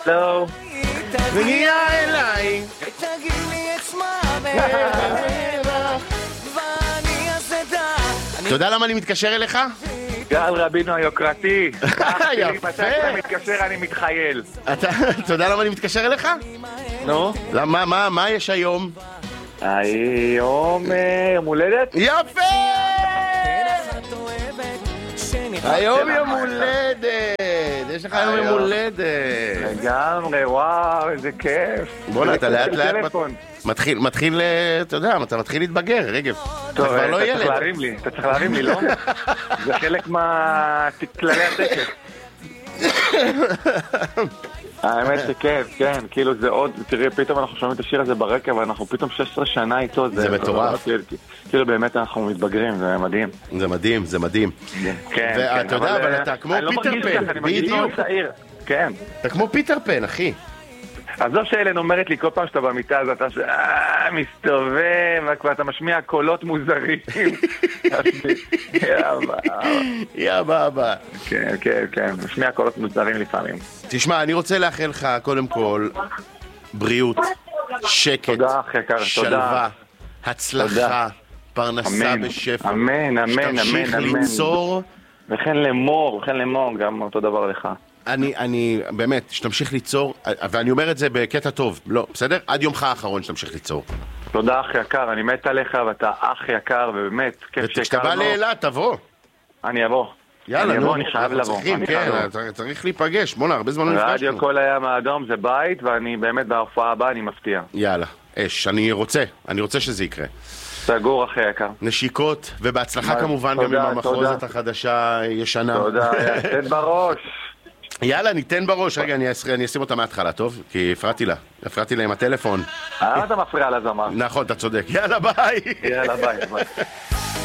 לא. מגיע אליי. תגיד לי את שמה ואני אעשה אתה יודע למה אני מתקשר אליך? גל רבינו היוקרתי. יפה. מתי אתה מתקשר אני מתחייל. אתה יודע למה אני מתקשר אליך? נו? מה יש היום? היום יום הולדת? יפה! היום יום הולדת! יש לך היום יום הולדת! לגמרי, וואו, איזה כיף. בוא'נה, אתה לאט לאט מתחיל, אתה יודע, אתה מתחיל להתבגר, רגב. אתה כבר לא ילד. אתה צריך להרים לי, לא? זה חלק מכללי הטקס. האמת שכיף, כן, כאילו זה עוד, תראי, פתאום אנחנו שומעים את השיר הזה ברקע ואנחנו פתאום 16 שנה איתו, זה מטורף. כאילו באמת אנחנו מתבגרים, זה מדהים. זה מדהים, זה מדהים. כן, ואתה יודע, אבל אתה כמו פיטר פן, בדיוק. כן. אתה כמו פיטר פן, אחי. עזוב שאלן אומרת לי כל פעם שאתה במיטה הזאת, אתה מסתובב, ואתה משמיע קולות מוזרים. יא בבא. כן, כן, כן, משמיע קולות מוזרים לפעמים. תשמע, אני רוצה לאחל לך קודם כל בריאות, שקט, שלווה, הצלחה, פרנסה בשפע. אמן, אמן, אמן, שתמשיך אמן. ליצור. וכן לאמור, גם אותו דבר לך. אני באמת, שתמשיך ליצור, ואני אומר את זה בקטע טוב, לא, בסדר? עד יומך האחרון שתמשיך ליצור. תודה אח יקר, אני מת עליך ואתה אח יקר ובאמת כיף שהכרנו. וכשאתה בא לאילת, תבוא. אני אבוא. יאללה, נו, אני חייב לבוא. כן, צריך להיפגש, בוא'נה, הרבה זמן לא נפגשנו. רדיו כל הים האדום זה בית, ואני באמת בהופעה הבאה אני מפתיע. יאללה, אש, אני רוצה שזה יקרה. סגור אחי יקר. נשיקות, ובהצלחה כמובן גם עם המחרוזת החדשה ישנה. תודה, תן בראש. יאללה, ניתן בראש. רגע, אני אשים אותה מההתחלה, טוב? כי הפרעתי לה עם הטלפון. אתה מפריע לזמר. נכון, אתה צודק. יאללה, ביי. יאללה, ביי.